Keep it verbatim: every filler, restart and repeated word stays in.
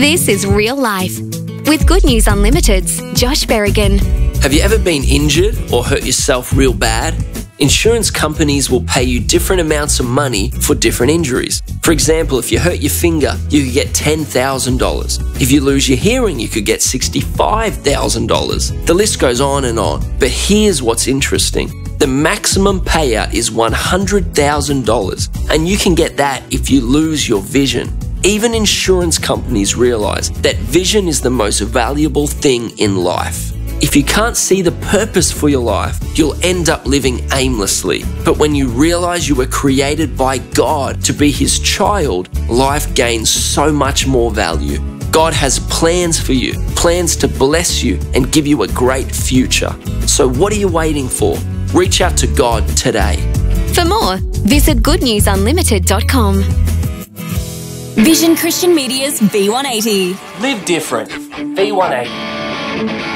This is real life. With Good News Unlimited's Josh Berrigan. Have you ever been injured or hurt yourself real bad? Insurance companies will pay you different amounts of money for different injuries. For example, if you hurt your finger, you could get ten thousand dollars. If you lose your hearing, you could get sixty-five thousand dollars. The list goes on and on. But here's what's interesting. The maximum payout is one hundred thousand dollars, and you can get that if you lose your vision. Even insurance companies realize that vision is the most valuable thing in life. If you can't see the purpose for your life, you'll end up living aimlessly. But when you realize you were created by God to be His child, life gains so much more value. God has plans for you, plans to bless you and give you a great future. So what are you waiting for? Reach out to God today. For more, visit good news unlimited dot com. Vision Christian Media's V one eighty. Live different. V one eighty.